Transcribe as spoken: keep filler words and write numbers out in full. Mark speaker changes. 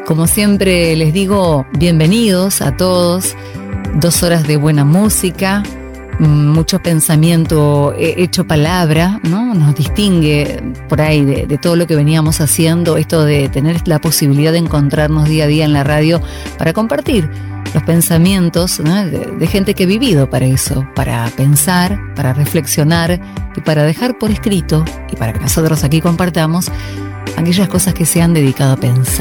Speaker 1: Como siempre les digo, bienvenidos a todos. Dos horas de buena música, mucho pensamiento hecho palabra, ¿no? Nos distingue por ahí de, de todo lo que veníamos haciendo, esto de tener la posibilidad de encontrarnos día a día en la radio para compartir los pensamientos, ¿no? de, de gente que ha vivido para eso, para pensar, para reflexionar y para dejar por escrito y para que nosotros aquí compartamos aquellas cosas que se han dedicado a pensar.